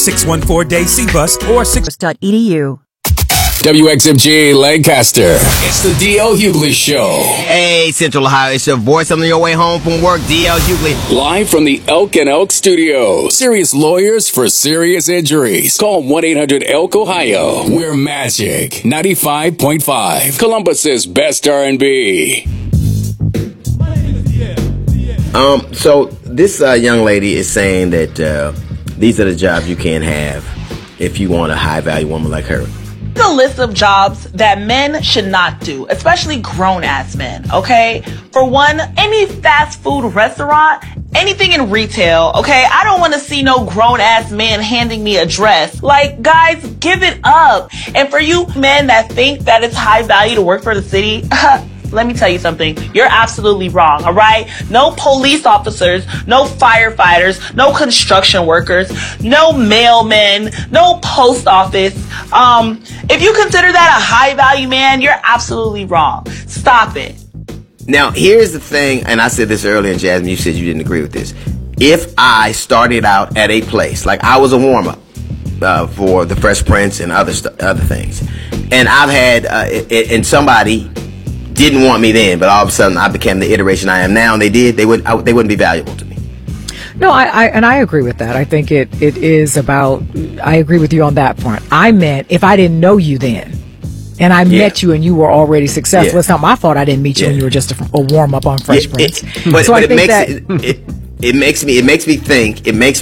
614-DAY-CBUS or 6.edu. WXMG Lancaster. It's the D.L. Hughley Show. Hey, Central Ohio, it's your voice on your way home from work, D.L. Hughley. Live from the Elk and Elk Studios. Serious lawyers for serious injuries. Call 1-800-ELK-OHIO. We're Magic 95.5. Columbus's best R&B. So this young lady is saying that these are the jobs you can't have if you want a high-value woman like her. The list of jobs that men should not do, especially grown-ass men, okay? For one, any fast food restaurant, anything in retail, okay? I don't want to see no grown-ass man handing me a dress. Like, guys, give it up. And for you men that think that it's high value to work for the city, let me tell you something. You're absolutely wrong, all right? No police officers, no firefighters, no construction workers, no mailmen, no post office. If you consider that a high-value man, you're absolutely wrong. Stop it. Now, here's the thing, and I said this earlier, and Jasmine, you said you didn't agree with this. If I started out at a place, like I was a warm-up for the Fresh Prince and other things, and I've had, and somebody didn't want me then, but all of a sudden I became the iteration I am now, and they wouldn't be valuable to me. No, I agree with that. I think it is about, I agree with you on that point. I meant if I didn't know you then, and I met you and you were already successful, it's not my fault I didn't meet you when you were just a warm up on Fresh Prince. But it makes me think